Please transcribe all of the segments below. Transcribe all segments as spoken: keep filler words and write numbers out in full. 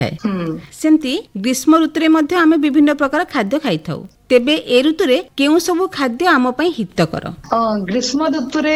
सेमती ग्रीष्म ऋतु में आम विभिन्न प्रकार खाद्य खाई थाउ तेबे ए ऋतुरे केउ सबु खाद्य आम पई हितकर? ग्रीष्म ऋतुरे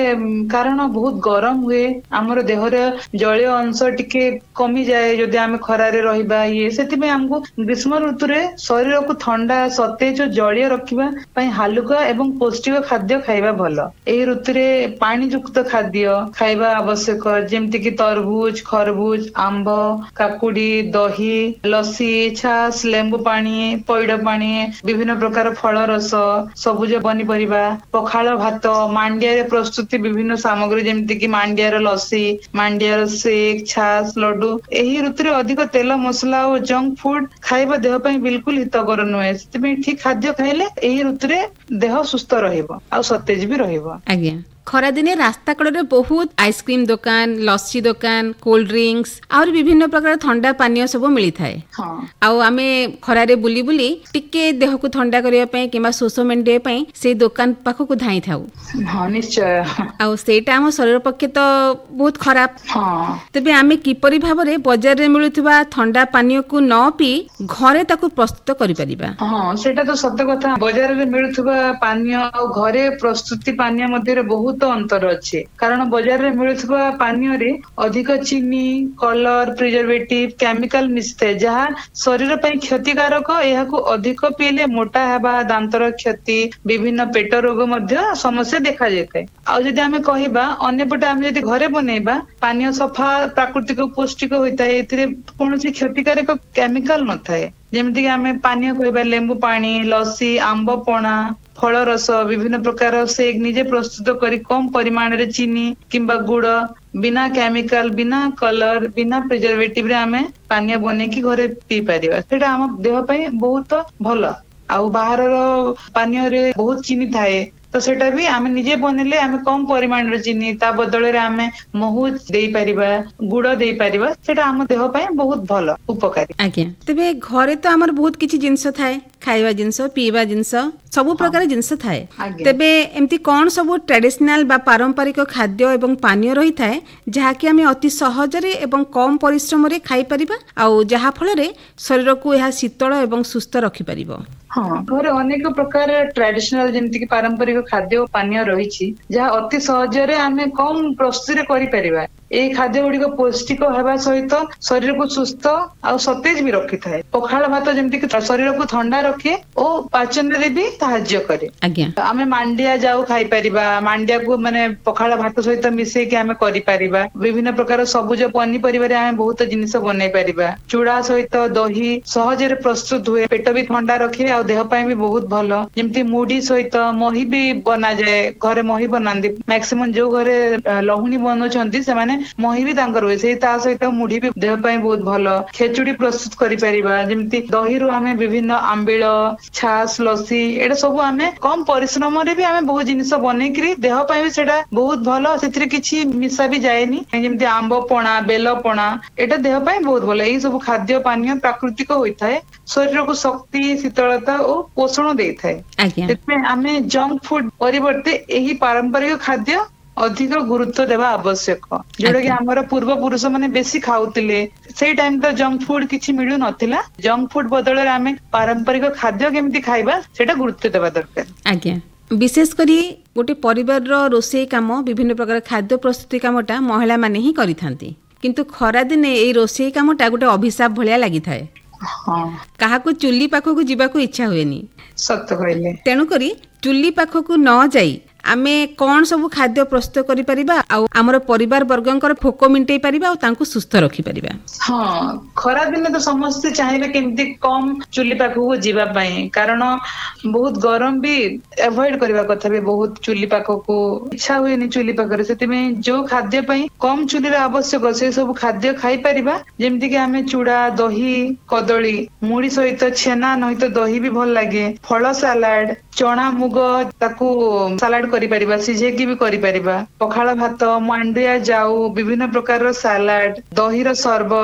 कारण बहुत गरम हुए हमर देहर जलीय अंश टिके कमी जाए जदि आम खरारे रहिबा ये सेति में हमको ग्रीष्म ऋतुरे शरीर को ठंडा सतेज जलीय रखिबा पई हालुका एवं पौष्टिक खाद्य खाइबा भलो। एही ऋतुरे पानी युक्त खाद्य खाइबा आवश्यक जेमति कि तरबूज खरबूज आंब काकुडी दही लस्सी छास लेंबू पानी पइड पानी विभिन्न प्रकार फल रस सबुज पनीपरिबा पखाल भात मांडिया रे प्रस्तुति विभिन्न सामग्री जेमति कि मांडिया रे लस्सी मांडिया रे शेक छास लड्डू एही ऋतु रे अधिक तेल मसला और जंक फूड खाइबा देह पई बिल्कुल हितकर नुहे। सेति ठीक खाद्य खाइले एही ऋतु रे देह सुस्थ रहइबो आ सतेज भी रहइबो। आज्ञा खरा दिने रास्ता कड़े बहुत आइसक्रीम दुकान लस्सी दुकान कोल्ड ड्रिंक्स और विभिन्न प्रकार ठंडा पानीय सब मिली थाए। आउ आमे खरारे बुली बुली टिके देह को ठंडा करिया पई किबा शोष मेंटे पई से दुकान पाखो को धाई थाउ। हां निश्चय आउ सेटा हम शरीर पक्षे तो बहुत खराब। हां तबे आमे किपरि भाबरे बाजार रे मिलुथबा ठंडा पानीय को न पी घरे ताको प्रस्तुत करि परिबा? हां सेटा तो सत्य कथा बाजार रे मिलुथबा पानीय और घरे प्रस्तुति पानीय मध्ये रे बहुत तो अंतर अच्छे कारण बाजार रे मिलुथबा पानीय रे अधिक चीनी कलर प्रिजर्वेटिव केमिकल मिसते जहा शरीर पई क्षतिकारक एहा को अधिक पीले मोटा हेबा दांतर क्षति विभिन्न पेट रोग मध्ये समस्या देखा जेते। आ जदि हमें कहिबा अन्य पटे हम जदि घरे बनेबा पानीय सफा प्राकृतिक पौष्टिक होइता एथिरे कोनोसी क्षतिकारक केमिकल न थाए जेमति कि हमें पानीय कहिबा लेंबू पानी लस्सी आंब पणा फल रस विभिन्न प्रकार से निजे प्रस्तुत करी कम परिमाण रे चीनी किंबा गुड़ बिना केमिकल बिना कलर बिना प्रिजर्वेटिव रे हमें पानीय बने की घरे पी परिबा सेटा हम देह पई बहुत भलो। आ बाहर रो पानीय रे बहुत चीनी थाए तो सेटा भी आमे निजे बनेले आमे कम परिमाण रे चीनी ता बदले रे आमे महू देई परिबा गुड़ देई परिबा सेटा हम देह पई बहुत भलो उपकारी। आज्ञा तबे घरे तो हमर बहुत किछि जिंस थाए खाइबा जिंस पीबा जिंस सबु प्रकार जिंस थाए तबे एमती कोन सबु ट्रेडिशनल बा पारंपरिक खाद्य एवं पानीय रही थाए जहा कि हमें अति सहज रे एवं कम परिश्रम रे खाई परिबा आ जहा फल रे शरीर को यह शीतल एवं सुस्थ रखि परिबो? हाँ घर अनेक प्रकार ट्रेडिशनल जेमति कि पारंपरिक खाद्य और पानीय रही जहाँ अति सहज रे आमे कम प्रस्तुति करि परिबा। ए खाद्य गुड़िक पौष्टिक हेबा सहित शरीर को सुस्थ और सतेज भी रखी थाए। पखाल भात जेमति कि शरीर को ठंडा रखे और पाचन रे भी सहाय्य करे। आमे मांडिया जाऊ खाई परिबा मांडिया को माने पखाल भात सहित मिसे कि आमे करि परिबा विभिन्न प्रकार सबुज पनीपरिबा रे आमे बहुत जिनिस बनै परिबा चूड़ा सहित दही सहज रे प्रस्तुत हुए पेट भी ठंडा रखे और देह पई भी बहुत भलो। जेमति मुढ़ी सहित मही भी बना जाए घरे मही बनांदी मैक्सिमम जो घरे लहुणी बनौछंती से माने मही भी तांकर हुए से ता सहित मुढ़ी भी देह पई बहुत भलो। खेचुड़ी प्रस्तुत करि परिबा जेमति दही रु हमें विभिन्न आंबिल छास लस्सी एटा सब हमें कम परिश्रम रे भी हमें बहुत जिनिस बनै करी देह पई भी सेटा बहुत भलो सेथिरे किछि मिसा भी जाएनी जेमति आंब पणा बेल पणा एटा देह पई बहुत भलो। एही सब खाद्य पानीय प्राकृतिक होइथाए शरीर को शक्ति शीतलता और पोषण देई थाए। सेतमे हमें जंक फूड परिवर्ते एही पारंपरिक खाद्य अधिक गुरुत्व देवा आवश्यक जोड़ा कि हमारा पूर्व पुरुष माने बेसी खाउतिले सेई टाइम तो जंक फूड किछि मिलु नथिला जंक फूड बदले हमें पारंपरिक खाद्य केमति खाइबा सेटा गुरुत्व देवा दरकार। आज्ञा विशेष करी गोटे परिवार रो रोषेई काम विभिन्न प्रकार खाद्य प्रस्तुति कामटा महिला माने ही करिथांती किंतु खरा दिने एई रोषेई कामटा गोटे अभिशाप भलिया लागि थाए। हां काहा को चुल्ली पाखो को जीवा को इच्छा होएनी सत्य कहले तेणु करी चुल्ली पाखो को न जाई आमे कौन सब खाद्य प्रस्तुत करि परिबा आ हमर परिवार वर्गंकर भोक मिंटै परिबा आ तांको सुस्थ रखि परिबा। हां खरा दिन तो समस्त चाहेबे केमति कम चुल्ली पाखो को जीवा पई कारण बहुत गरम भी अवॉइड करबा कथा बे बहुत चुल्ली पाखो को इच्छा होएनी चुल्ली पाखरे सेति में जो खाद्य पई कम चुल्ली रे आवश्यक से सब खाद्य खाई परिबा जेमति कि हमें चूड़ा दही कदली मुड़ी सहित छेना नहीं तो दही भी भल लागे फल सलाड चना मुग ताकू सलाड करि परिबा सिझे की भी करि परिबा पखाल भात मांडिया जाऊ विभिन्न प्रकार रो सलाड दही रो शरबत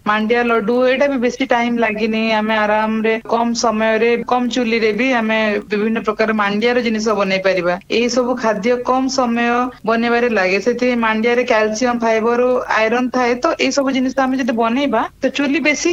मांडिया लड्डू एटा भी बेसी टाइम लागिनी आमे आराम रे कम समय रे कम चुली रे भी आमे विभिन्न प्रकार मांडिया रो जिनिस बनै परिबा एई सब खाद्य कम समय बनेबारे लागे सेति मांडिया रे कैल्शियम फाइबर आयरन थाए तो एई सब जिनिस आमे जदि बनेबा तो चुली बेसी